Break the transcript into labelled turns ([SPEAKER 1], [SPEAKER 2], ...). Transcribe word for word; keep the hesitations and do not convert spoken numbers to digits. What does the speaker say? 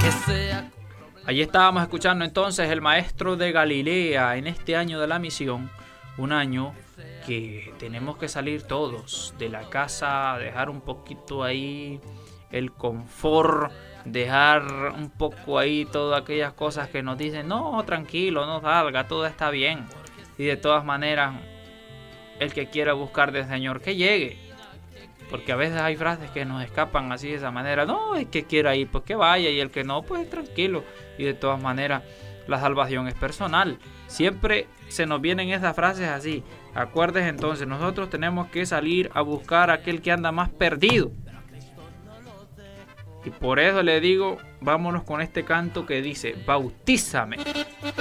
[SPEAKER 1] Allí estábamos escuchando entonces el maestro de Galilea en este año de la misión, un año que tenemos que salir todos de la casa, dejar un poquito ahí el confort, dejar un poco ahí todas aquellas cosas que nos dicen, no, tranquilo, no salga, todo está bien. Y de todas maneras, el que quiera buscar del Señor, que llegue. Porque a veces hay frases que nos escapan así de esa manera. No, el que quiera ir, pues que vaya. Y el que no, pues tranquilo. Y de todas maneras, la salvación es personal. Siempre se nos vienen esas frases así. Acuérdense entonces, nosotros tenemos que salir a buscar a aquel que anda más perdido. Y por eso le digo, vámonos con este canto que dice, bautízame.